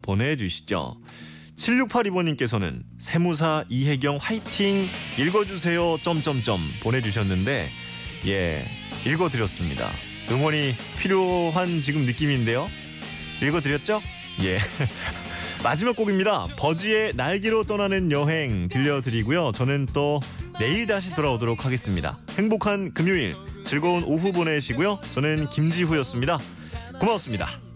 보내주시죠. 7682번님께서는 세무사 이혜경 화이팅 읽어주세요 점점점 보내주셨는데 예 읽어드렸습니다. 응원이 필요한 지금 느낌인데요. 읽어드렸죠? 예. 마지막 곡입니다. 버즈의 날개로 떠나는 여행 들려드리고요. 저는 또 내일 다시 돌아오도록 하겠습니다. 행복한 금요일 즐거운 오후 보내시고요. 저는 김지후였습니다. 고맙습니다.